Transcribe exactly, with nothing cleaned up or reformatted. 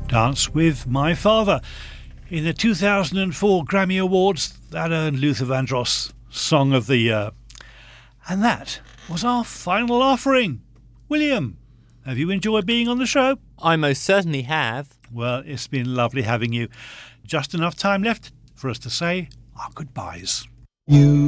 Dance with My Father. In the two thousand four Grammy Awards, that earned Luther Vandross Song of the Year. And that was our final offering. William, have you enjoyed being on the show? I most certainly have. Well, it's been lovely having you. Just enough time left for us to say our goodbyes. You